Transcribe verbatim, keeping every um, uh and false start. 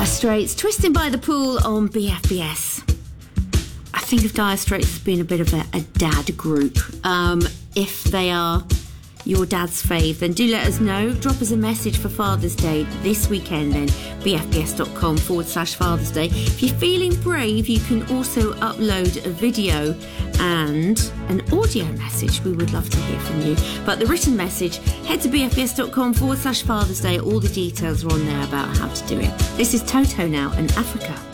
Straits, Twisting by the Pool on B F B S. I think of Dire Straits as being a bit of a, a dad group. Um, if they are your dad's fave, then do let us know. Drop us a message for Father's Day this weekend then, bfbs.com forward slash Father's Day. If you're feeling brave, you can also upload a video and an audio message. We would love to hear from you. But the written message, head to bfbs.com forward slash Father's Day. All the details are on there about how to do it. This is Toto now and Africa.